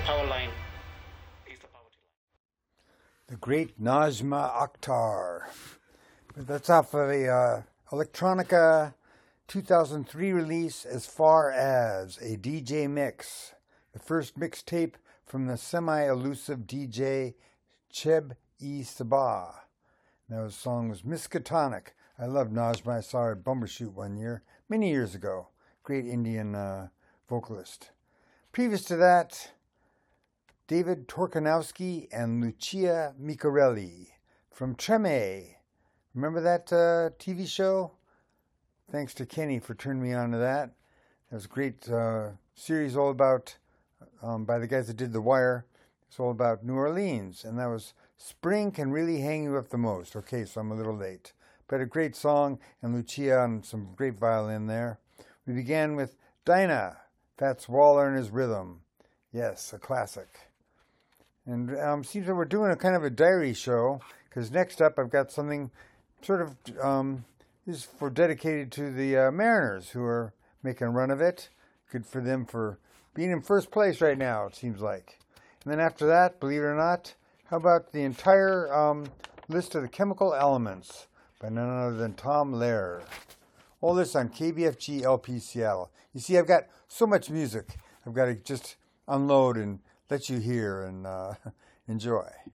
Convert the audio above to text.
power line. Is the poverty line. The great Najma Akhtar. That's off of a Electronica 2003 release, As Far As, a DJ mix. The first mixtape from the semi-elusive DJ Cheb-E-Sabah. Now his song was Miskatonic. I love Najma. I saw her at Bumbershoot one year, many years ago. Great Indian vocalist. Previous to that, David Torkanowski and Lucia Micarelli from Treme. Remember that TV show? Thanks to Kenny for turning me on to that. It was a great series all about, by the guys that did The Wire. It's all about New Orleans. And that was Spring Can Really Hang You Up the Most. Okay, so I'm a little late. But a great song, and Lucia on some great violin there. We began with Dinah, Fats Waller and His Rhythm. Yes, a classic. And seems that we're doing a kind of a diary show, because next up I've got something sort of, this is dedicated to the Mariners, who are making a run of it. Good for them for being in first place right now, it seems like. And then after that, believe it or not, how about the entire list of the chemical elements by none other than Tom Lehrer. All this on KBFG LP Seattle. You see, I've got so much music. I've got to just unload and let you hear and enjoy.